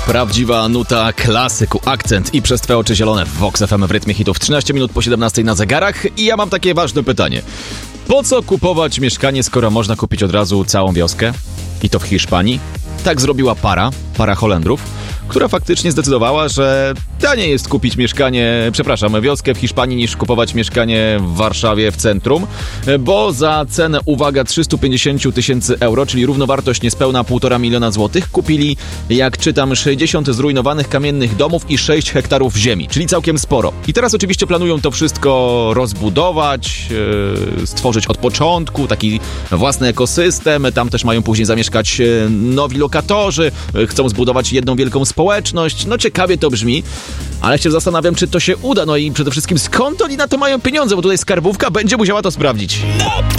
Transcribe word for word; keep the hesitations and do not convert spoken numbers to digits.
Prawdziwa nuta klasyku, akcent i przez twoje oczy zielone w Vox F M w rytmie hitów. trzynaście minut po siedemnastej na zegarach i ja mam takie ważne pytanie. Po co kupować mieszkanie, skoro można kupić od razu całą wioskę? I to w Hiszpanii? Tak zrobiła para, para Holendrów, która faktycznie zdecydowała, że taniej jest kupić mieszkanie, przepraszam, wioskę w Hiszpanii niż kupować mieszkanie w Warszawie w centrum, bo za cenę, uwaga, trzysta pięćdziesiąt tysięcy euro, czyli równowartość niespełna półtora miliona złotych, kupili, jak czytam, sześćdziesiąt zrujnowanych kamiennych domów i sześć hektarów ziemi, czyli całkiem sporo. I teraz oczywiście planują to wszystko rozbudować, yy, stworzyć od początku taki własny ekosystem, tam też mają później zamieszkać yy, nowi lokatorzy, yy, chcą zbudować jedną wielką społeczność. No ciekawie to brzmi, ale się zastanawiam, czy to się uda, no i przede wszystkim skąd oni na to mają pieniądze, bo tutaj skarbówka będzie musiała to sprawdzić.